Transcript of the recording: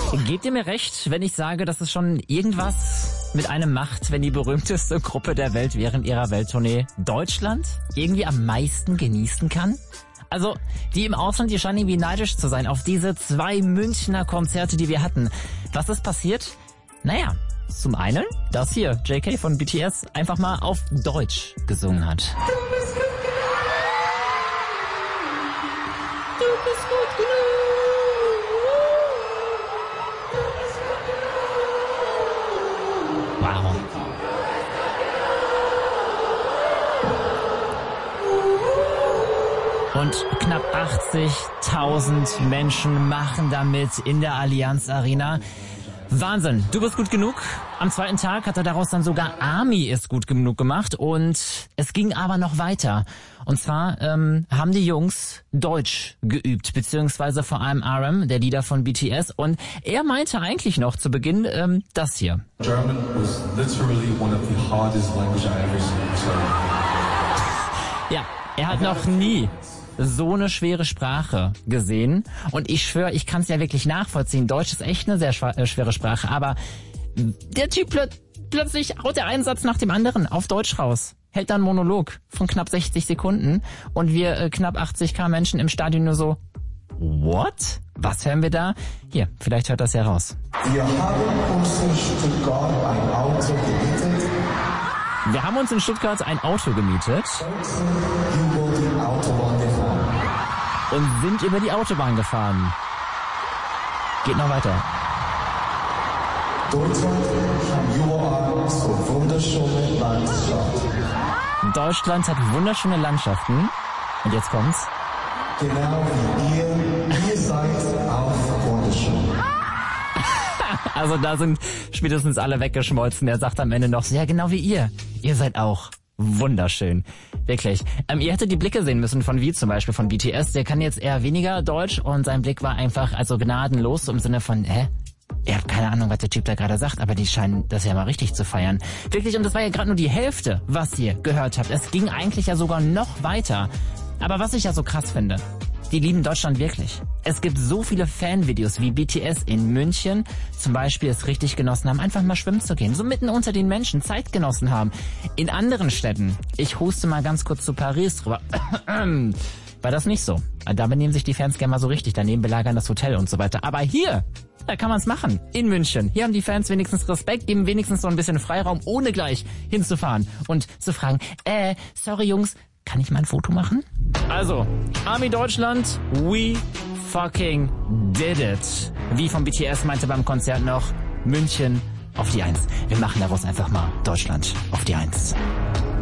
Gebt ihr mir recht, wenn ich sage, dass es schon irgendwas mit einem macht, wenn die berühmteste Gruppe der Welt während ihrer Welttournee Deutschland irgendwie am meisten genießen kann? Also, die im Ausland, die scheinen irgendwie neidisch zu sein auf diese 2 Münchner Konzerte, die wir hatten. Was ist passiert? Naja, zum einen, dass hier JK von BTS einfach mal auf Deutsch gesungen hat. Du bist gut genug. Wow. Und knapp 80.000 Menschen machen damit in der Allianz Arena. Wahnsinn, du bist gut genug. Am zweiten Tag hat er daraus dann sogar Army ist gut genug gemacht und es ging aber noch weiter. Und zwar haben die Jungs Deutsch geübt, beziehungsweise vor allem RM, der Leader von BTS. Und er meinte eigentlich noch zu Beginn das hier. German was literally one of the hardest languages I ever seen. Ja, er hat noch nie so eine schwere Sprache gesehen. Und ich schwöre, ich kann es ja wirklich nachvollziehen. Deutsch ist echt eine sehr schwere Sprache. Aber der Typ plötzlich haut der einen Satz nach dem anderen auf Deutsch raus. Hält dann einen Monolog von knapp 60 Sekunden. Und wir knapp 80.000 Menschen im Stadion nur so, what? Was hören wir da? Hier, vielleicht hört das ja raus. Wir haben uns in Stuttgart ein Auto gemietet. Wir haben uns in Stuttgart ein Auto gemietet. Über die Autobahn gefahren. Und sind über die Autobahn gefahren. Geht noch weiter. Deutschland hat überall so wunderschöne Landschaften. Deutschland hat wunderschöne Landschaften. Und jetzt kommt's. Genau wie ihr seid auch wunderschön. Also da sind spätestens alle weggeschmolzen. Er sagt am Ende noch, ja genau wie ihr. Ihr seid auch wunderschön. Wirklich. Ihr hättet die Blicke sehen müssen von wie zum Beispiel von BTS. Der kann jetzt eher weniger Deutsch und sein Blick war einfach also gnadenlos so im Sinne von, ihr habt keine Ahnung, was der Typ da gerade sagt, aber die scheinen das ja mal richtig zu feiern. Wirklich, und das war ja gerade nur die Hälfte, was ihr gehört habt. Es ging eigentlich ja sogar noch weiter. Aber was ich ja so krass finde, die lieben Deutschland wirklich. Es gibt so viele Fanvideos, wie BTS in München zum Beispiel es richtig genossen haben, einfach mal schwimmen zu gehen. So mitten unter den Menschen Zeit genossen haben. In anderen Städten, ich huste mal ganz kurz zu Paris drüber, war das nicht so. Da benehmen sich die Fans gerne mal so richtig, daneben belagern das Hotel und so weiter. Aber hier, da kann man es machen, in München. Hier haben die Fans wenigstens Respekt, geben wenigstens so ein bisschen Freiraum, ohne gleich hinzufahren und zu fragen, sorry Jungs, kann ich mal ein Foto machen? Also, Army Deutschland, we fucking did it. Wie von BTS meinte beim Konzert noch, München auf die 1. Wir machen daraus einfach mal Deutschland auf die 1.